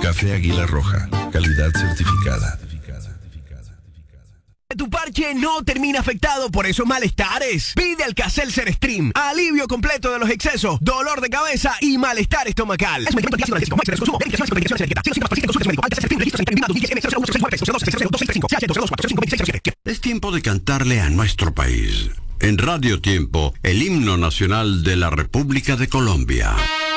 Café Águila Roja, calidad certificada. Tu parche no termina afectado por esos malestares. Pide Alka-Seltzer Stream. Alivio completo de los excesos, dolor de cabeza y malestar estomacal. Es un medicamento antiácido analgésico. Máxima de consumo. Es tiempo de cantarle a nuestro país. En Radio Tiempo, el himno nacional de la República de Colombia.